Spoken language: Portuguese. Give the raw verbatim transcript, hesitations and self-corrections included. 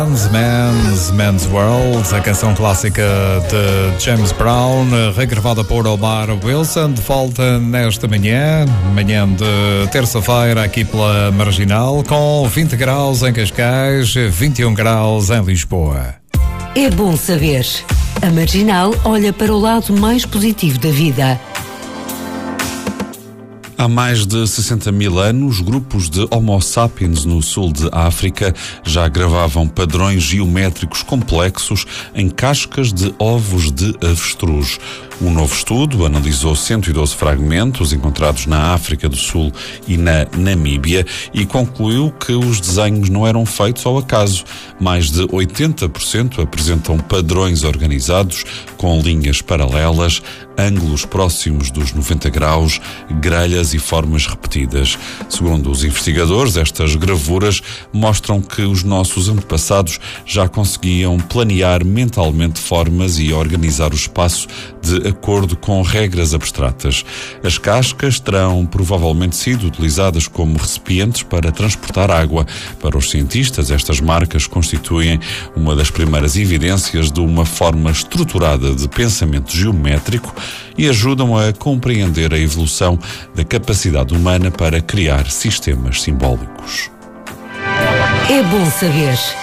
Man's, Man's World, a canção clássica de James Brown, regravada por Omar Wilson, de volta nesta manhã, manhã de terça-feira, aqui pela Marginal, com vinte graus em Cascais, vinte e um graus em Lisboa. É bom saber. A Marginal olha para o lado mais positivo da vida. Há mais de sessenta mil anos, grupos de Homo sapiens no sul de África já gravavam padrões geométricos complexos em cascas de ovos de avestruz. Um novo estudo analisou cento e doze fragmentos encontrados na África do Sul e na Namíbia e concluiu que os desenhos não eram feitos ao acaso. Mais de oitenta por cento apresentam padrões organizados com linhas paralelas, ângulos próximos dos noventa graus, grelhas e formas repetidas. Segundo os investigadores, estas gravuras mostram que os nossos antepassados já conseguiam planear mentalmente formas e organizar o espaço de acordo com regras abstratas. As cascas terão provavelmente sido utilizadas como recipientes para transportar água. Para os cientistas, estas marcas constituem uma das primeiras evidências de uma forma estruturada de pensamento geométrico e ajudam a compreender a evolução da capacidade humana para criar sistemas simbólicos. É bom saber.